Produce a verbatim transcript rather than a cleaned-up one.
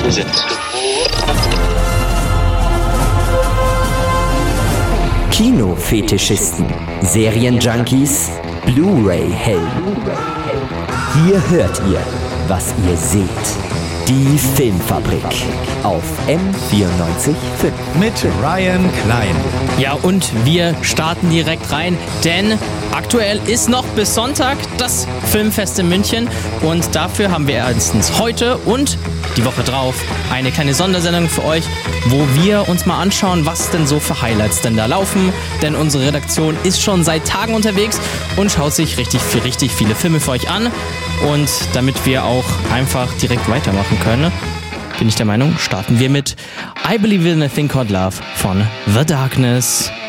Kinofetischisten, Serienjunkies, Blu-ray-Helden. Hier hört ihr, was ihr seht. Die Filmfabrik auf M vierundneunzig Komma fünf mit Ryan Klein. Ja, und wir starten direkt rein, denn aktuell ist noch bis Sonntag das Filmfest in München und dafür haben wir erstens heute und die Woche drauf eine kleine Sondersendung für euch, wo wir uns mal anschauen, was denn so für Highlights denn da laufen, denn unsere Redaktion ist schon seit Tagen unterwegs und schaut sich richtig, richtig viele Filme für euch an. Und damit wir auch einfach direkt weitermachen können, bin ich der Meinung, starten wir mit I Believe in a Thing Called Love von The Darkness.